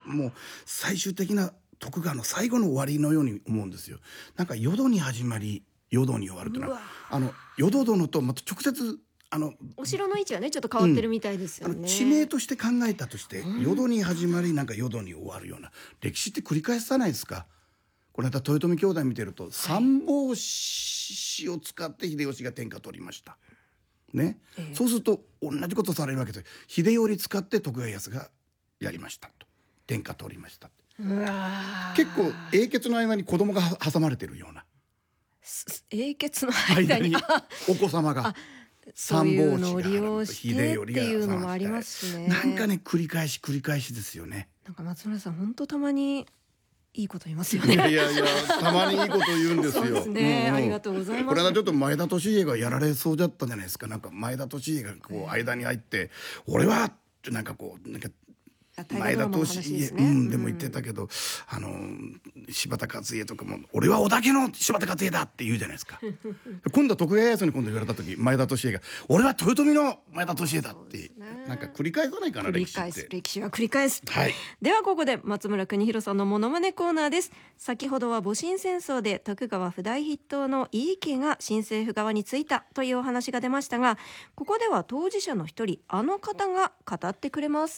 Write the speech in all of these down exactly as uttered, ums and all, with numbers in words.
もう最終的な徳川の最後の終わりのように思うんですよ。なんか淀に始まり淀に終わるというのは、あの淀殿とまた直接あのお城の位置はねちょっと変わってるみたいですよね、 うん、あの地名として考えたとして、うん、淀に始まりなんか淀に終わるような歴史って繰り返さないですか。この間豊臣兄弟見てると三法師を使って秀吉が天下取りましたね、ええ、そうすると同じことされるわけです。秀頼使って徳川家康がやりましたと、天下取りました。うわ結構英傑の間に子供が挟まれてるような、 英傑の間にお子様がそういうのを利用してっていうのもありますしね。 なんかね繰り返し繰り返しですよね。 なんか松村さん本当たまにいいこと言いますよね。 いやいやいやたまにいいこと言うんですよ。そうですね、うんうん、ありがとうございます。 これはちょっと前田利家がやられそうだったじゃないですか。なんか前田利家がこう間に入って、俺はってなんかこうなんか前田利家、ね、うん、でも言ってたけど、うん、あの柴田勝家とかも俺は織田家の柴田勝家だって言うじゃないですか。今度は徳川家康に今度言われた時前田利家が俺は豊臣の前田利家だって、ね、なんか繰り返さないかな。 繰り返す、歴史は繰り返す、 はい、 ではここで松村邦洋さんのモノマネコーナーです。先ほどは戊辰戦争で徳川譜代筆頭の井伊家が新政府側についたというお話が出ましたが、ここでは当事者の一人あの方が語ってくれます。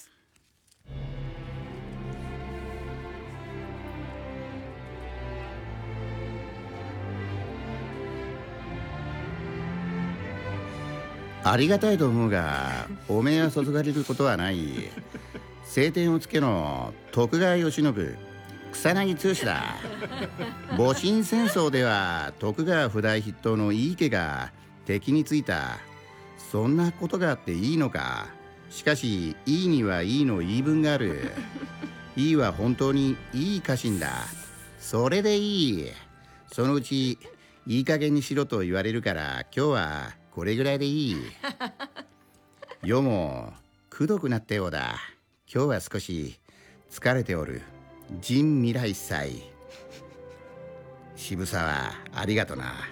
ありがたいと思うがおめえは注がれることはない。青天をつけの徳川慶喜草薙剛だ。戊辰戦争では徳川譜代筆頭の井伊家が敵についた。そんなことがあっていいのか。しかし井伊には井伊の言い分がある。井伊は本当にいい家臣だ。それでいい。そのうちいい加減にしろと言われるから今日はこれぐらいでいい。世もくどくなったようだ。今日は少し疲れておる。陣未来祭。渋沢ありがとな。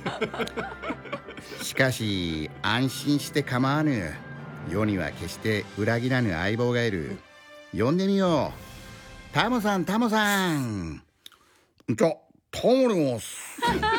しかし安心して構わぬ。世には決して裏切らぬ相棒がいる。呼んでみよう。タモさんタモさん。 じゃタモります。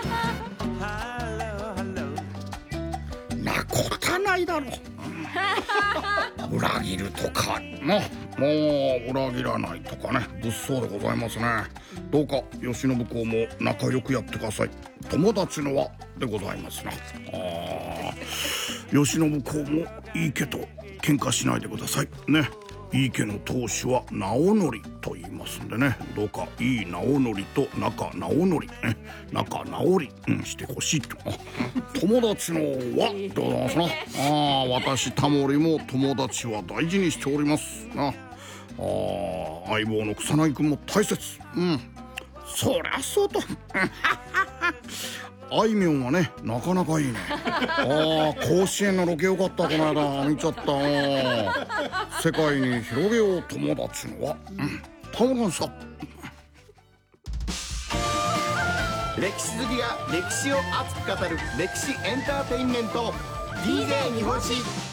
なことはないだろう。裏切るとかな、もう裏切らないとかね、物騒でございますね。どうか慶喜公も仲良くやってください。友達の輪でございますな。あ慶喜公もいい家と喧嘩しないでくださいね。いい家の当主は直則と言いますんでね、どうかいい直則と仲直則ね、仲直り、うん、してほしいと。友達の輪でございますな。あ私タモリも友達は大事にしておりますな。あ相棒の草薙君も大切。うんそりゃそうと。あいみょんはねなかなかいいね。ああ甲子園のロケよかった。この間見ちゃった。世界に広げよう友達の輪、うんタモリンさん。 歴史好きが歴史を熱く語る歴史エンターテインメント ディージェー 日本史。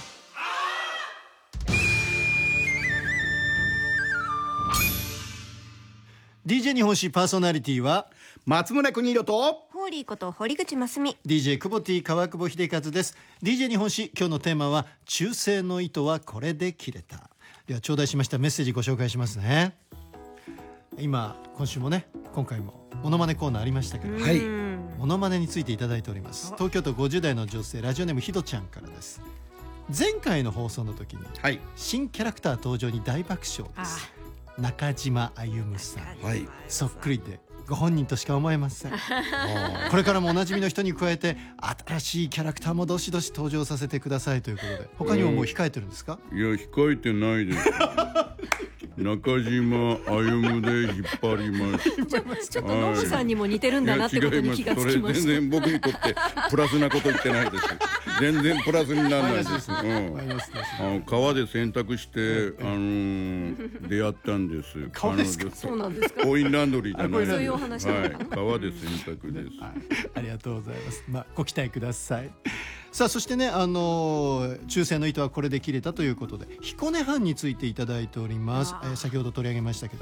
ディージェー 日本史パーソナリティは松村邦洋とホーリーこと堀口真澄。 ディージェー 久保 T 川久保秀和です。 ディージェー 日本史、今日のテーマは忠誠の糸はこれで切れた。では頂戴しましたメッセージご紹介しますね。今今週もね今回もモノマネコーナーありましたけど、 はい、 モノマネについていただいております。東京都ごじゅう代の女性ラジオネームひどちゃんからです。前回の放送の時に、はい、新キャラクター登場に大爆笑です。中島歩さん、はい、そっくりでご本人としか思えません。これからもおなじみの人に加えて新しいキャラクターもどしどし登場させてくださいということで、他にももう控えてるんですか？ いや控えてないです。中島歩で引っ張ります。ちょっとノブさんにも似てるんだなってことに気がつきました。 それ全然僕にとってプラスなこと言ってないです。全然プラスにならないです。うん、あの川で洗濯して、あのー、出会ったんです。 川ですか？ そうなんですか？ コインランドリーじゃないです。 そういうお話なのかな。 はい、川で洗濯です。 はい、ありがとうございます。まあご期待ください。さあそしてね、あのー、忠誠の糸はこれで切れたということで彦根藩についていただいております。えー、先ほど取り上げましたけど